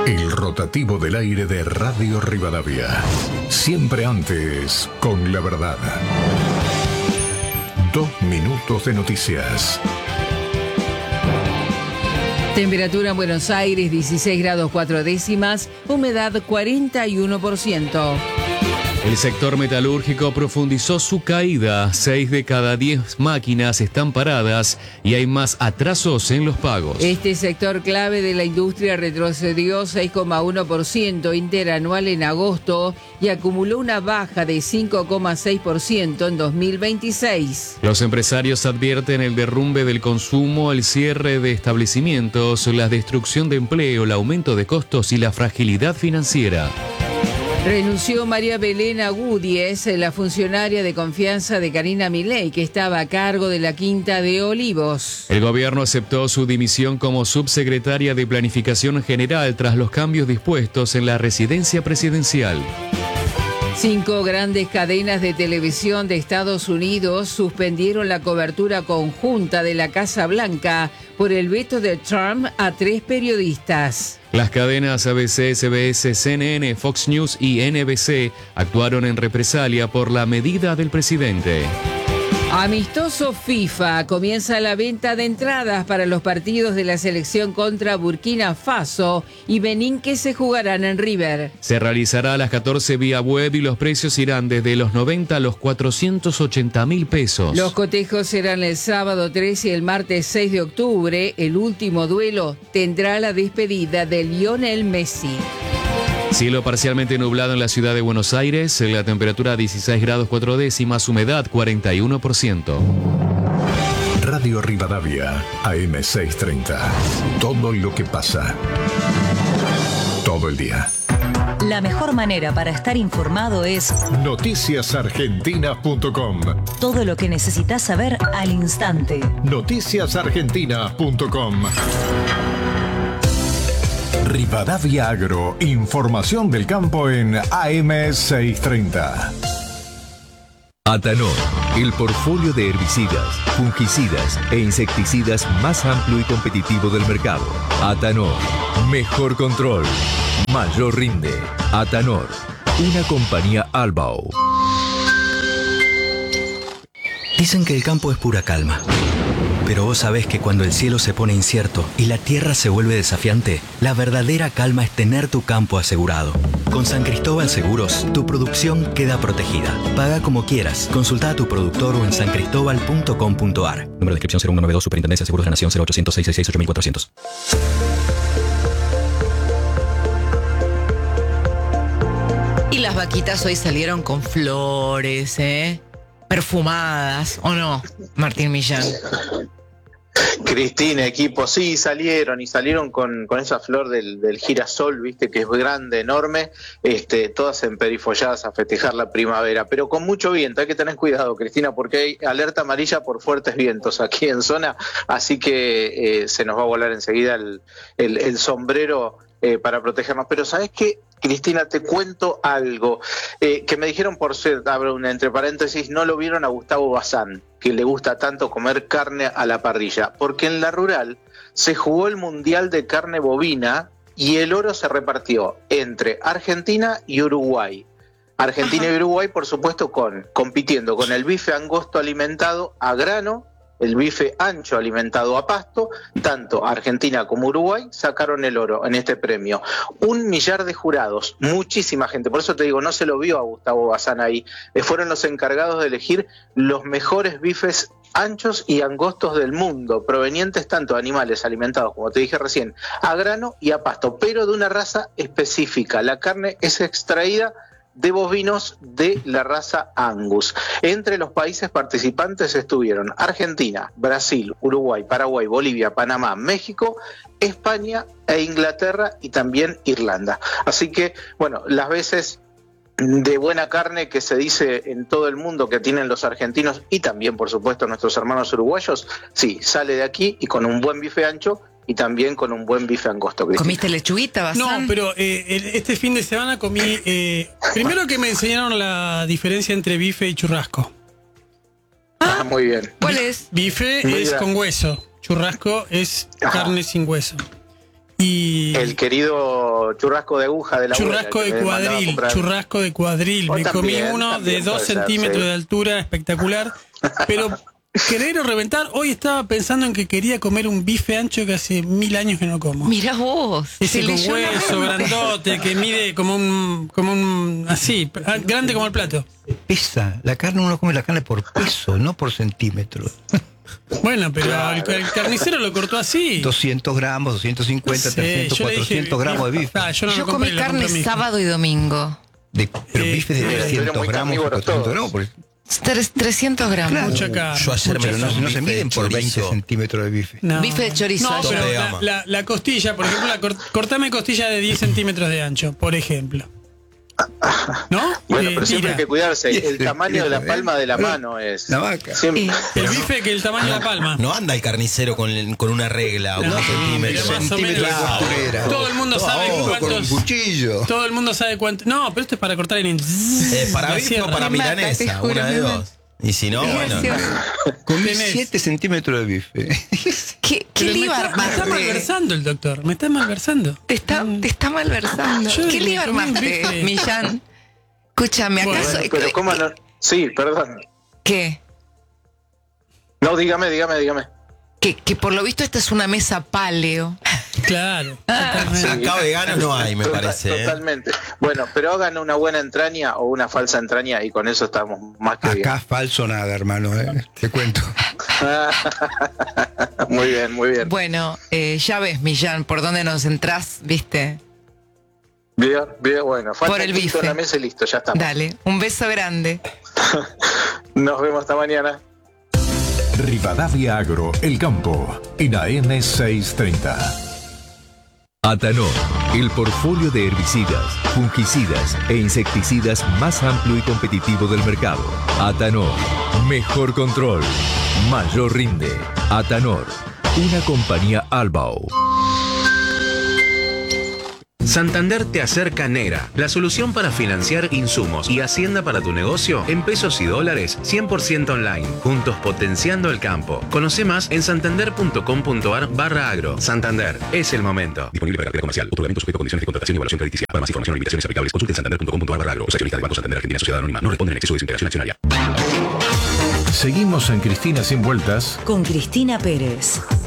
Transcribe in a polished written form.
El rotativo del aire de Radio Rivadavia. Siempre antes, con la verdad. 2 minutos de noticias. Temperatura en Buenos Aires, 16 grados 4 décimas, humedad 41%. El sector metalúrgico profundizó su caída. 6 de cada 10 máquinas están paradas y hay más atrasos en los pagos. Este sector clave de la industria retrocedió 6,1% interanual en agosto y acumuló una baja de 5,6% en 2026. Los empresarios advierten el derrumbe del consumo, el cierre de establecimientos, la destrucción de empleo, el aumento de costos y la fragilidad financiera. Renunció María Belén Agúdiez, la funcionaria de confianza de Karina Milei, que estaba a cargo de la Quinta de Olivos. El gobierno aceptó su dimisión como subsecretaria de Planificación General tras los cambios dispuestos en la residencia presidencial. 5 grandes cadenas de televisión de Estados Unidos suspendieron la cobertura conjunta de la Casa Blanca por el veto de Trump a 3 periodistas. Las cadenas ABC, CBS, CNN, Fox News y NBC actuaron en represalia por la medida del presidente. Amistoso FIFA, comienza la venta de entradas para los partidos de la selección contra Burkina Faso y Benín que se jugarán en River. Se realizará a las 14 vía web y los precios irán desde los 90 a los 480.000 pesos. Los cotejos serán el sábado 3 y el martes 6 de octubre. El último duelo tendrá la despedida de Lionel Messi. Cielo parcialmente nublado en la ciudad de Buenos Aires, la temperatura 16 grados 4 décimas, humedad 41%. Radio Rivadavia, AM630. Todo lo que pasa. Todo el día. La mejor manera para estar informado es noticiasargentinas.com. todo lo que necesitas saber al instante. Noticiasargentinas.com. Rivadavia Agro, información del campo en AM630. Atanor, el portfolio de herbicidas, fungicidas e insecticidas más amplio y competitivo del mercado. Atanor, mejor control, mayor rinde. Atanor, una compañía Albao. Dicen que el campo es pura calma. Pero vos sabés que cuando el cielo se pone incierto y la tierra se vuelve desafiante, la verdadera calma es tener tu campo asegurado. Con San Cristóbal Seguros, tu producción queda protegida. Paga como quieras. Consulta a tu productor o en sancristobal.com.ar. Número de inscripción 0192, Superintendencia de Seguros de la Nación 0800 666 8400. Y las vaquitas hoy salieron con flores, perfumadas, ¿o no, Martín Millán? Cristina, equipo, sí, salieron con esa flor del girasol, viste, que es grande, enorme, todas emperifolladas a festejar la primavera, pero con mucho viento. Hay que tener cuidado, Cristina, porque hay alerta amarilla por fuertes vientos aquí en zona, así que se nos va a volar enseguida el sombrero para protegernos. Pero ¿sabés qué, Cristina? Te cuento algo que me dijeron, por ser, abro una entre paréntesis, no lo vieron a Gustavo Bazán, que le gusta tanto comer carne a la parrilla, porque en la rural se jugó el Mundial de Carne Bovina y el oro se repartió entre Argentina y Uruguay. Argentina y Uruguay, por supuesto, compitiendo con el bife angosto alimentado a grano, el bife ancho alimentado a pasto. Tanto Argentina como Uruguay sacaron el oro en este premio. 1 millar de jurados, muchísima gente, por eso te digo, no se lo vio a Gustavo Bazán ahí. Fueron los encargados de elegir los mejores bifes anchos y angostos del mundo, provenientes tanto de animales alimentados, como te dije recién, a grano y a pasto, pero de una raza específica. La carne es extraída de bovinos de la raza Angus. Entre los países participantes estuvieron Argentina, Brasil, Uruguay, Paraguay, Bolivia, Panamá, México, España e Inglaterra y también Irlanda. Así que, bueno, las veces de buena carne que se dice en todo el mundo que tienen los argentinos y también, por supuesto, nuestros hermanos uruguayos, sí, sale de aquí y con un buen bife ancho y también con un buen bife angosto. Cristina. ¿Comiste lechuguita, Bazán? No, pero este fin de semana comí... primero que me enseñaron la diferencia entre bife y churrasco. Muy bien. ¿Cuál es? Bife Mira. es con hueso, churrasco es carne sin hueso. Y El querido churrasco de aguja de la Churrasco abuela, de cuadril, churrasco de cuadril. Me comí uno de 2 centímetros de altura, espectacular. Pero querer o reventar, hoy estaba pensando en que quería comer un bife ancho que hace 1000 años que no como. Mirá vos. Ese con hueso grandote que mide como un así, grande como el plato. Pesa, la carne, uno come la carne por peso, no por centímetro. Bueno, pero el carnicero lo cortó así. 200 gramos, 250, 300, 400 gramos de bife. Yo comí carne sábado y domingo. Pero bife de 300 gramos, 400 gramos. 300 gramos. Claro. Mucha carne. Yo ayer Mucha pero no se miden por 20 centímetros de bife. No. Bife de chorizo. No, pero la costilla, por ejemplo, cortame costilla de 10 centímetros de ancho, por ejemplo. ¿No? Bueno, pero siempre hay que cuidarse. El tamaño de la palma de la mano es. La vaca. El bife que el tamaño de la palma. No anda el carnicero con una regla, unos centímetros. Todo el mundo sabe cuántos. Con un cuchillo. Todo el mundo sabe cuánto. No, pero esto es para cortar en. Para bife o para milanesa, una de dos. Y si no, bueno. Comí 7 centímetros de bife. ¿Qué le iba a armar? Me está malversando el doctor, me está malversando. Te está malversando. ¿Qué le iba a armaste, Millán? Escúchame, ¿acaso? Bueno, pero ¿cómo no? Sí, perdón. ¿Qué? No, dígame. Que por lo visto esta es una mesa paleo. Claro. Acá veganos no hay, me parece. Totalmente. Bueno, pero hagan una buena entraña o una falsa entraña y con eso estamos más que bien. Acá falso nada, hermano, te cuento. Muy bien, muy bien. Bueno, ya ves, Millán, por dónde nos entrás, ¿viste? Bien, bueno. Falta por el bife en la mesa y listo, ya estamos. Dale, un beso grande. Nos vemos hasta mañana. Rivadavia Agro, El Campo, en AM 630. Atanor, el portfolio de herbicidas, fungicidas e insecticidas más amplio y competitivo del mercado. Atanor, mejor control, mayor rinde. Atanor, una compañía Albao. Santander te acerca Nera, la solución para financiar insumos y hacienda para tu negocio en pesos y dólares 100% online, juntos potenciando el campo. Conoce más en santander.com.ar/agro. Santander, es el momento. Disponible para cartera comercial. Otorgamiento sujeto a condiciones de contratación y evaluación crediticia. Para más información o limitaciones aplicables, consulte en santander.com.ar/agro. Soy accionista de Banco Santander Argentina Sociedad Anónima. No responde en exceso de desintegración accionaria. Seguimos en Cristina Sin Vueltas con Cristina Pérez.